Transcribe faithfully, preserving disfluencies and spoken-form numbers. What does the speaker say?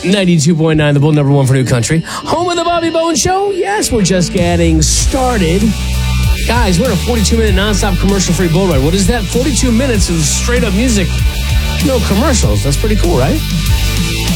ninety-two point nine, the Bull, number one for New Country. Home of the Bobby Bones Show. Yes, we're just getting started. Guys, we're in a forty-two minute nonstop commercial-free bull ride. What is that? forty-two minutes of straight-up music. No commercials. That's pretty cool, right?